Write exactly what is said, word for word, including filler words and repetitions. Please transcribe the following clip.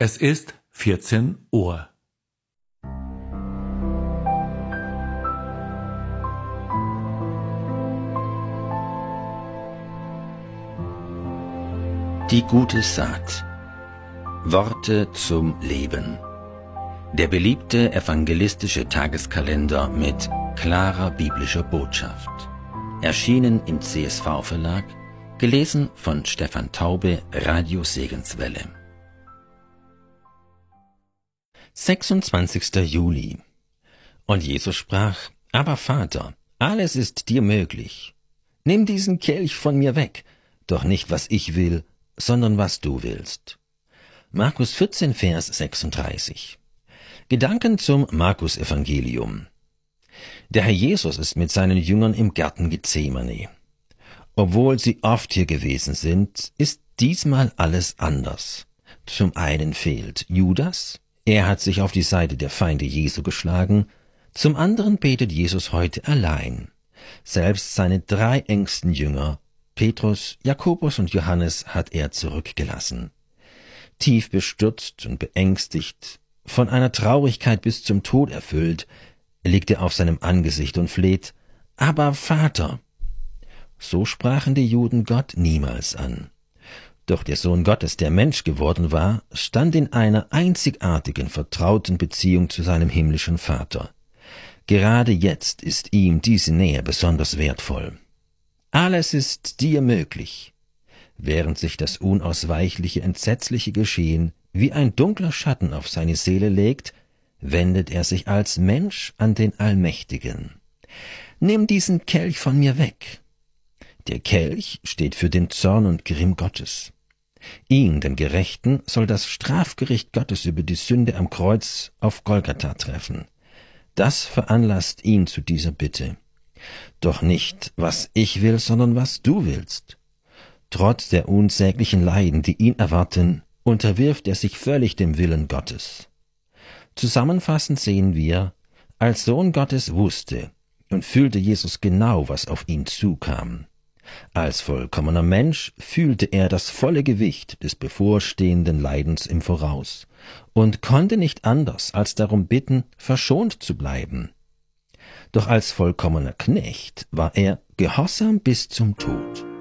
Es ist vierzehn Uhr. Die gute Saat. Worte zum Leben. Der beliebte evangelistische Tageskalender mit klarer biblischer Botschaft. Erschienen im C S V-Verlag, gelesen von Stefan Taube, Radio Segenswelle. sechsundzwanzigster Juli. Und Jesus sprach: Aber Vater, alles ist dir möglich. Nimm diesen Kelch von mir weg, doch nicht was ich will, sondern was du willst. Markus vierzehn, Vers sechsunddreißig. Gedanken zum Markus-Evangelium. Der Herr Jesus ist mit seinen Jüngern im Garten Gethsemane. Obwohl sie oft hier gewesen sind, ist diesmal alles anders. Zum einen fehlt Judas, er hat sich auf die Seite der Feinde Jesu geschlagen, zum anderen betet Jesus heute allein. Selbst seine drei engsten Jünger, Petrus, Jakobus und Johannes, hat er zurückgelassen. Tief bestürzt und beängstigt, von einer Traurigkeit bis zum Tod erfüllt, liegt er auf seinem Angesicht und fleht: Aber Vater! So sprachen die Juden Gott niemals an. Doch der Sohn Gottes, der Mensch geworden war, stand in einer einzigartigen, vertrauten Beziehung zu seinem himmlischen Vater. Gerade jetzt ist ihm diese Nähe besonders wertvoll. Alles ist dir möglich. Während sich das unausweichliche, entsetzliche Geschehen wie ein dunkler Schatten auf seine Seele legt, wendet er sich als Mensch an den Allmächtigen. Nimm diesen Kelch von mir weg. Der Kelch steht für den Zorn und Grimm Gottes. Ihn, den Gerechten, soll das Strafgericht Gottes über die Sünde am Kreuz auf Golgatha treffen. Das veranlasst ihn zu dieser Bitte. Doch nicht, was ich will, sondern was du willst. Trotz der unsäglichen Leiden, die ihn erwarten, unterwirft er sich völlig dem Willen Gottes. Zusammenfassend sehen wir, als Sohn Gottes wusste und fühlte Jesus genau, was auf ihn zukam. Als vollkommener Mensch fühlte er das volle Gewicht des bevorstehenden Leidens im Voraus und konnte nicht anders als darum bitten, verschont zu bleiben. Doch als vollkommener Knecht war er gehorsam bis zum Tod.